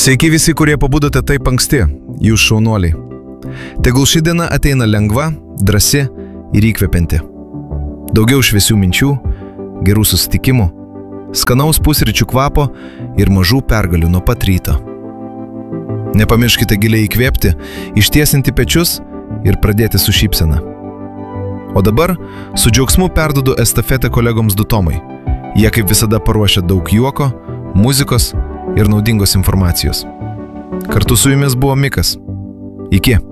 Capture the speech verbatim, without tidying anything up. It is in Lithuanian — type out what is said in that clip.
Sveiki visi, kurie pabudote taip anksti, jūs šaunuoliai. Tegul ši diena ateina lengva, drąsi ir įkvepianti. Daugiau šviesių minčių, gerų susitikimų, skanaus pusryčių kvapo ir mažų pergalių nuo pat ryto. Nepamirškite giliai įkvėpti, ištiesinti pečius ir pradėti su šypsena. O dabar su džiaugsmu perduodu estafetę kolegoms du Tomai. Jie kaip visada paruošia daug juoko, muzikos ir naudingos informacijos. Kartu su jumis buvo Mikas. Iki.